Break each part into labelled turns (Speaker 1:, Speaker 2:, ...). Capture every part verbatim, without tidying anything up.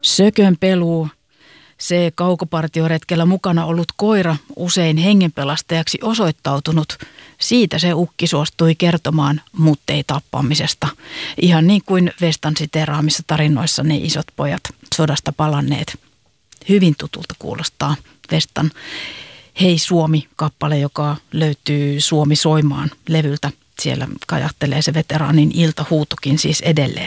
Speaker 1: Sökönpeluu, se kaukopartioretkellä mukana ollut koira, usein hengenpelastajaksi osoittautunut, siitä se ukki suostui kertomaan muttei tappamisesta. Ihan niin kuin Vestan siteraamissa tarinoissa ne isot pojat sodasta palanneet. Hyvin tutulta kuulostaa Vestan Hei Suomi-kappale, joka löytyy Suomi soimaan levyltä. Siellä kajahtelee se veteraanin iltahuutokin siis edelleen.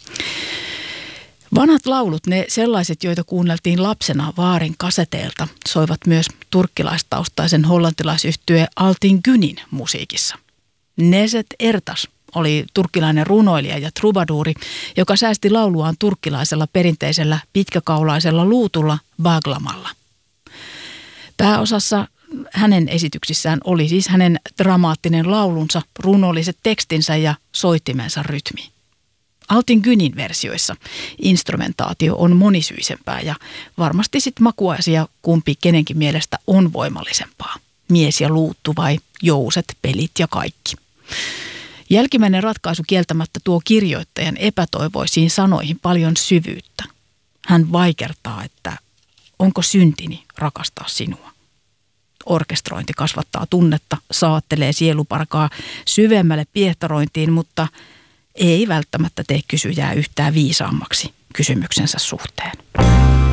Speaker 1: Vanhat laulut, ne sellaiset, joita kuunneltiin lapsena vaarin kaseteilta, soivat myös turkkilaistaustaisen hollantilaisyhtye Altin Gynin musiikissa. Neset Ertas oli turkkilainen runoilija ja trubaduuri, joka säästi lauluaan turkkilaisella perinteisellä pitkäkaulaisella luutulla baglamalla. Pääosassa hänen esityksissään oli siis hänen dramaattinen laulunsa, runolliset tekstinsä ja soittimensa rytmi. Altin Gynin versioissa instrumentaatio on monisyisempää ja varmasti sitten makuasia kumpi kenenkin mielestä on voimallisempaa. Mies ja luuttu vai jouset, pelit ja kaikki. Jälkimmäinen ratkaisu kieltämättä tuo kirjoittajan epätoivoisiin sanoihin paljon syvyyttä. Hän vaikertaa, että onko syntini rakastaa sinua. Orkestrointi kasvattaa tunnetta, saattelee sieluparkaa syvemmälle piehtarointiin, mutta ei välttämättä tee kysyjää yhtään viisaammaksi kysymyksensä suhteen.